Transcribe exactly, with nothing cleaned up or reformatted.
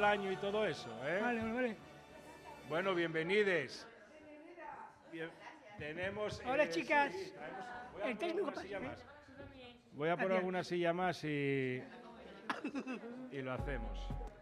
baño y todo eso, ¿eh? Vale, vale, vale. Bueno, bienvenides. Bien, tenemos... Hola, eh, chicas. sí, traemos- voy a El por técnico alguna pa- silla ¿eh? más. Voy a por Gracias. alguna silla más y, y lo hacemos.